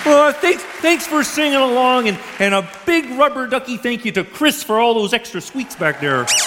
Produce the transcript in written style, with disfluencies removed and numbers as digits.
Well, thanks for singing along, and a big rubber ducky thank you to Chris for all those extra sweets back there.